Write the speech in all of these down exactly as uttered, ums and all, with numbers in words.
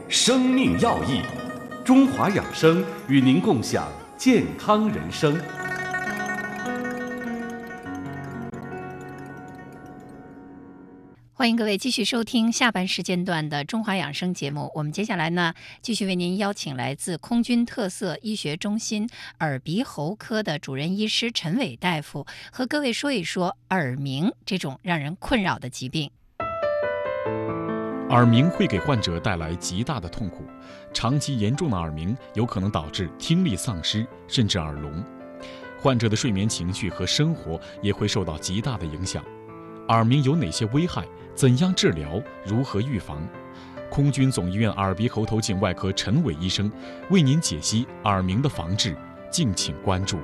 生命要义，中华养生与您共享健康人生。 欢迎各位继续收听下半时间段的中华养生节目。我们接下来呢，继续为您邀请来自空军特色医学中心耳鼻喉科的主任医师陈伟大夫，和各位说一说耳鸣这种让人困扰的疾病。 耳鸣会给患者带来极大的痛苦，长期严重的耳鸣有可能导致听力丧失，甚至耳聋。患者的睡眠、情绪和生活也会受到极大的影响。耳鸣有哪些危害？怎样治疗？如何预防？空军总医院耳鼻喉头颈外科陈伟医生为您解析耳鸣的防治，敬请关注。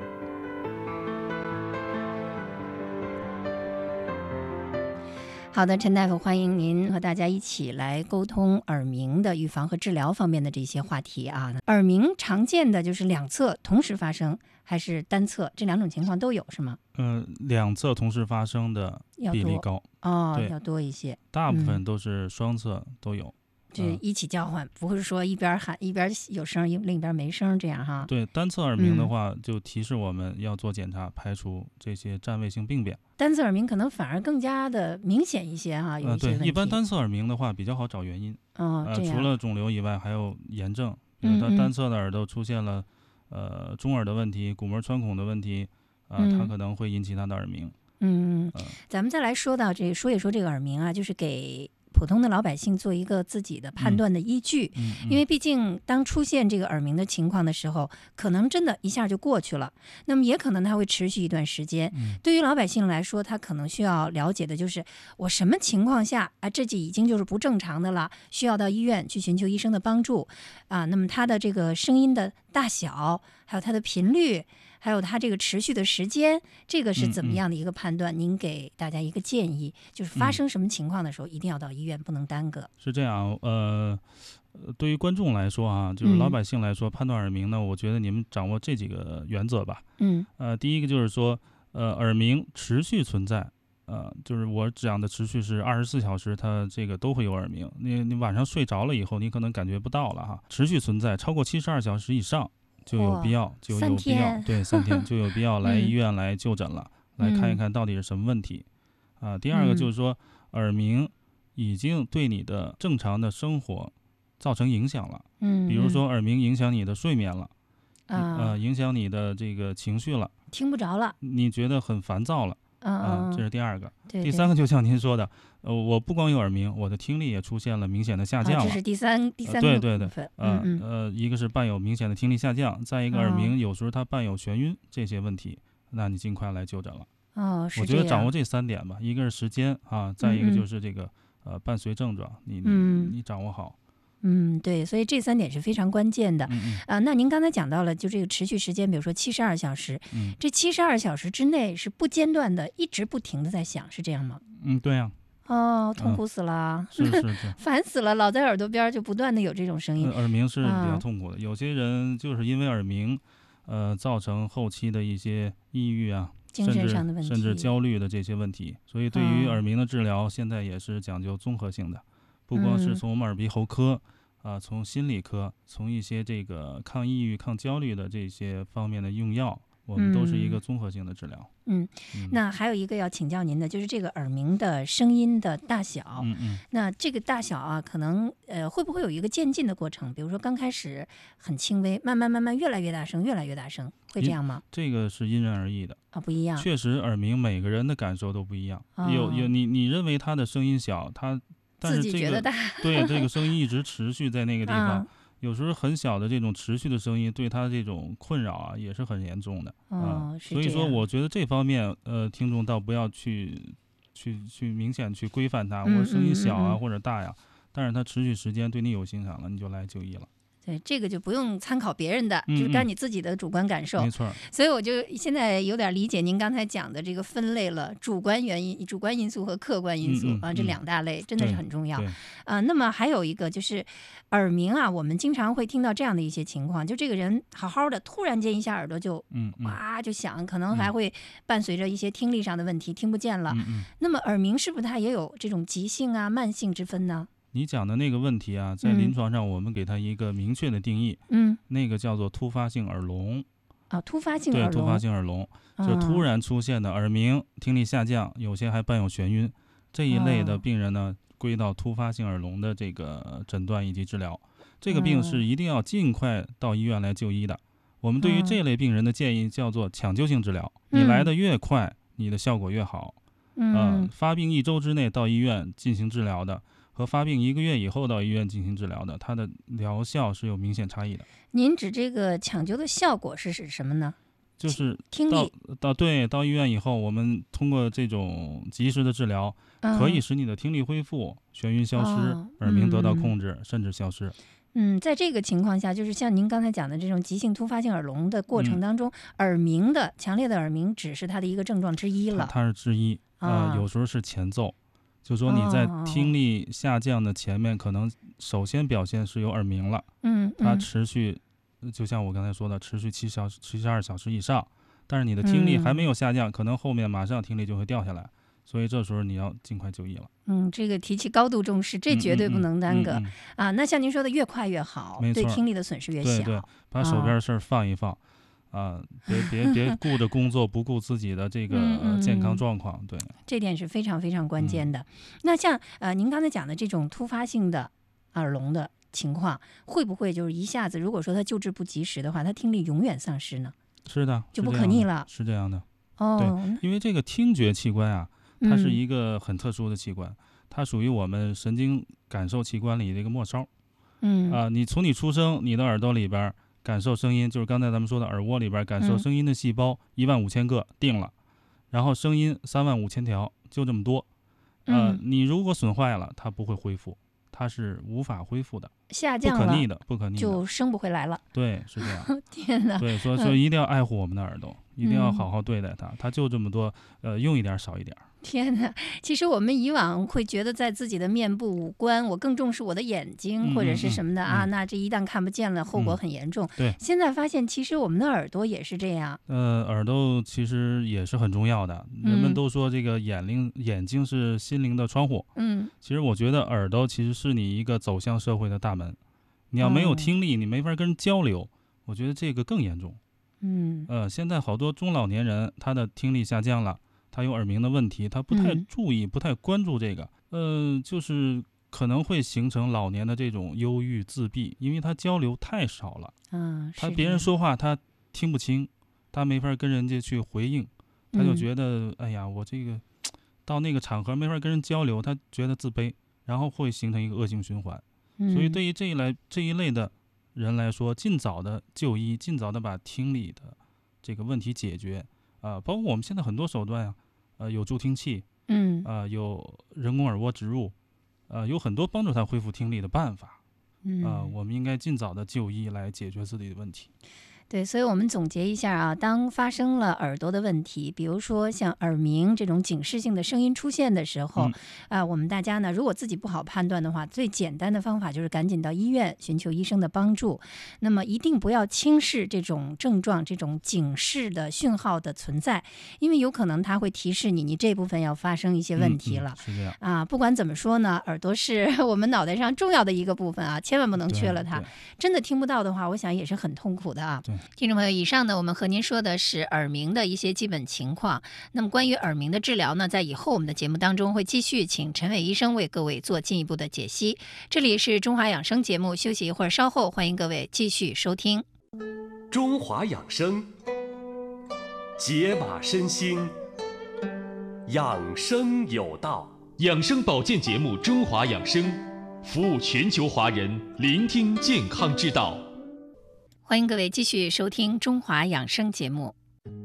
好的，陈大夫，欢迎您和大家一起来沟通耳鸣的预防和治疗方面的这些话题啊。耳鸣常见的就是两侧同时发生，还是单侧？这两种情况都有是吗？ 嗯、呃，两侧同时发生的比例高哦，要多一些。 大部分都是双侧都有。 就一起叫唤，不会说一边喊一边有声，另一边没声这样哈。 对，单侧耳鸣的话，就提示我们要做检查，排除这些占位性病变。 单侧耳鸣可能反而更加的明显一些哈，有一些问题。 呃、对，一般单侧耳鸣的话比较好找原因。 哦， 呃，除了肿瘤以外，还有炎症，比如他单侧的耳朵出现了呃中耳的问题、鼓膜穿孔的问题，啊、呃，它可能会引起他的耳鸣。 嗯，呃、咱们再来说到这个，说一说这个耳鸣啊，就是给普通的老百姓做一个自己的判断的依据， 嗯嗯嗯、 因为毕竟当出现这个耳鸣的情况的时候，可能真的一下就过去了，那么也可能它会持续一段时间。 嗯、 对于老百姓来说，他可能需要了解的就是我什么情况下啊，这就已经就是不正常的了，需要到医院去寻求医生的帮助啊。那么他的这个声音的大小，还有它的频率，还有它这个持续的时间，这个是怎么样的一个判断？嗯嗯、您给大家一个建议，就是发生什么情况的时候，嗯、一定要到医院，不能耽搁。 是这样，呃，对于观众来说啊，就是老百姓来说，嗯、判断耳鸣呢，我觉得你们掌握这几个原则吧。 嗯， 呃，第一个就是说，呃，耳鸣持续存在，呃，就是我讲的持续是二十四小时，它这个都会有耳鸣。你你晚上睡着了以后，你可能感觉不到了哈，持续存在超过七十二小时以上。就有必要，就有必要，对，三天就有必要来医院来就诊了，嗯、来看一看到底是什么问题。啊、呃，第二个就是说，嗯、耳鸣已经对你的正常的生活造成影响了。 嗯， 比如说耳鸣影响你的睡眠了， 啊、 呃，影响你的这个情绪了， 听不着了， 你觉得很烦躁了。 嗯、 呃、这是第二个。 对对， 第三个就像您说的，呃，我不光有耳鸣，我的听力也出现了明显的下降了。 啊、这是第三第三个部分。对对对， 呃、嗯呃，一个是伴有明显的听力下降，再一个耳鸣有时候它伴有眩晕这些问题，哦、那你尽快来就诊了。 哦，是我觉得掌握这三点吧，一个是时间啊，再一个就是这个、嗯、呃伴随症状，你你、 嗯、 你掌握好。 嗯，对，所以这三点是非常关键的。 嗯嗯呃，那您刚才讲到了，就这个持续时间，比如说七十二小时， 嗯， 这七十二小时之内是不间断的，一直不停的在响，是这样吗？ 嗯，对呀、 啊。哦，痛苦死了， 嗯、是是是， 烦死了，老在耳朵边就不断的有这种声音。 呃、耳鸣是比较痛苦的、啊，有些人就是因为耳鸣，呃，造成后期的一些抑郁啊。 精神上的问题， 甚至焦虑的这些问题，所以对于耳鸣的治疗，现在也是讲究综合性的，不光是从我们耳鼻喉科啊、呃，从心理科，从一些这个抗抑郁、抗焦虑的这些方面的用药，我们都是一个综合性的治疗。 嗯，嗯那还有一个要请教您的，就是这个耳鸣的声音的大小。 嗯嗯， 那这个大小啊，可能呃会不会有一个渐进的过程？比如说刚开始很轻微，慢慢慢慢越来越大声，越来越大声，会这样吗？ 这个是因人而异的啊、哦，不一样。 确实，耳鸣每个人的感受都不一样。 哦、 有有你你认为他的声音小，他但是、这个、 自己觉得大， 对这个声音一直持续在那个地方。 嗯有时候很小的这种持续的声音，对他这种困扰啊，也是很严重的。 哦， 嗯、所以说，我觉得这方面，呃，听众倒不要去，去去明显去规范它， 嗯、 或者声音小啊、 嗯嗯嗯、 或者大呀，但是它持续时间对你有影响了，你就来就医了。 对，这个就不用参考别人的， 嗯嗯就是干你自己的主观感受。 没错。 所以我就现在有点理解您刚才讲的这个分类了，主观原因、主观因素和客观因素、 嗯嗯、 啊，这两大类真的是很重要。 啊、 呃，那么还有一个就是耳鸣啊，我们经常会听到这样的一些情况，就这个人好好的，突然间一下耳朵就嗯哇就响，可能还会伴随着一些听力上的问题，听不见了。 嗯嗯。 那么耳鸣是不是它也有这种急性啊、慢性之分呢？ 你讲的那个问题啊，在临床上我们给它一个明确的定义， 嗯， 那个叫做突发性耳聋。 啊，突发性耳聋， 对，突发性耳聋、 嗯、 就是突然出现的耳鸣、听力下降，有些还伴有眩晕，这一类的病人呢，哦、归到突发性耳聋的这个诊断以及治疗。这个病是一定要尽快到医院来就医的。我们对于这类病人的建议叫做抢救性治疗，嗯、你来的越快，你的效果越好。 嗯、 呃，发病一周之内到医院进行治疗的，和发病一个月以后到医院进行治疗的，它的疗效是有明显差异的。 您指这个抢救的效果是指什么呢？ 就是听力到对到医院以后，我们通过这种及时的治疗，嗯、可以使你的听力恢复、眩晕消失、哦、耳鸣得到控制，嗯、甚至消失。 嗯，在这个情况下，就是像您刚才讲的这种急性突发性耳聋的过程当中，嗯、耳鸣的强烈的耳鸣只是它的一个症状之一了。 它, 它是之一，啊、呃，有时候是前奏，就说你在听力下降的前面，可能首先表现是有耳鸣了， 嗯， 它持续，就像我刚才说的，持续七小时、七十二小时以上，但是你的听力还没有下降，嗯、可能后面马上听力就会掉下来。所以这时候你要尽快就医了。 嗯，这个提起高度重视，这绝对不能耽搁、 嗯嗯嗯、 啊。那像您说的，越快越好，对听力的损失越小。 对对，把手边的事儿放一放，啊，啊别别别顾着工作，不顾自己的这个、呃、健康状况。对， 这点是非常非常关键的。嗯、那像呃您刚才讲的这种突发性的耳聋的情况，会不会就是一下子，如果说他救治不及时的话，他听力永远丧失呢？ 是的， 就不可逆了。 是这样的。 哦， 对，因为这个听觉器官啊。它是一个很特殊的器官，嗯、它属于我们神经感受器官里的一个末梢。 嗯啊，你从你出生，你的耳朵里边感受声音，就是刚才咱们说的耳蜗里边感受声音的细胞一万五千个定了，然后声音三万五千条，就这么多。呃， 嗯、 你如果损坏了，它不会恢复，它是无法恢复的， 下降了， 不可逆的，不可逆的， 就生不回来了。 对，是这样。 天哪！ 对，所以说一定要爱护我们的耳朵，嗯、一定要好好对待它，它就这么多，呃，用一点少一点。 天哪！其实我们以往会觉得在自己的面部五官，我更重视我的眼睛、 嗯、 或者是什么的、 嗯、 啊，那这一旦看不见了，后果很严重。 嗯、对， 现在发现其实我们的耳朵也是这样。 呃，耳朵其实也是很重要的。人们都说这个眼灵、嗯、眼睛是心灵的窗户。 嗯， 其实我觉得耳朵其实是你一个走向社会的大门。你要没有听力，哦、你没法跟人交流。我觉得这个更严重。 嗯， 呃，现在好多中老年人他的听力下降了。他有耳鸣的问题，他不太注意、嗯、不太关注这个，呃，就是可能会形成老年的这种忧郁、自闭，因为他交流太少了。 嗯， 他别人说话他听不清，他没法跟人家去回应，他就觉得、嗯、哎呀，我这个到那个场合没法跟人交流，他觉得自卑，然后会形成一个恶性循环。 嗯、 所以对于这一来这一类的人来说，尽早的就医，尽早的把听力的这个问题解决啊、呃，包括我们现在很多手段呀、啊。呃，有助听器， 嗯， 呃，有人工耳蜗植入，呃，有很多帮助他恢复听力的办法， 嗯， 呃，我们应该尽早的就医来解决自己的问题。 对，所以我们总结一下啊，当发生了耳朵的问题，比如说像耳鸣这种警示性的声音出现的时候，啊、嗯呃，我们大家呢，如果自己不好判断的话，最简单的方法就是赶紧到医院寻求医生的帮助。那么一定不要轻视这种症状、这种警示的讯号的存在，因为有可能它会提示你，你这部分要发生一些问题了。 嗯嗯、是这样啊，不管怎么说呢，耳朵是我们脑袋上重要的一个部分啊，千万不能缺了它。真的听不到的话，我想也是很痛苦的啊。 对。 听众朋友，以上呢，我们和您说的是耳鸣的一些基本情况。那么关于耳鸣的治疗呢，在以后我们的节目当中会继续请陈伟医生为各位做进一步的解析。这里是中华养生节目，休息一会儿，稍后欢迎各位继续收听。 中华养生，解码身心，养生有道。养生保健节目《中华养生》，服务全球华人，聆听健康之道。 欢迎各位继续收听中华养生节目。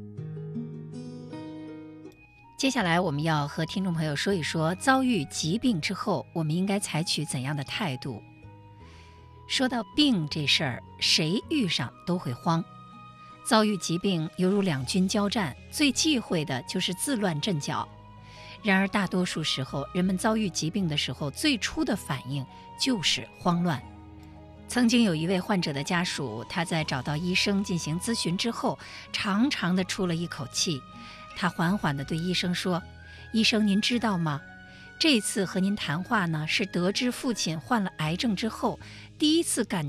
接下来我们要和听众朋友说一说，遭遇疾病之后，我们应该采取怎样的态度。说到病这事儿，谁遇上都会慌。遭遇疾病犹如两军交战，最忌讳的就是自乱阵脚。然而大多数时候，人们遭遇疾病的时候，最初的反应就是慌乱。曾经有一位患者的家属，他在找到医生进行咨询之后，长长的出了一口气。他缓缓地对医生说：“医生，您知道吗？ 这次和您谈话呢，是得知父亲患了癌症之后，第一次感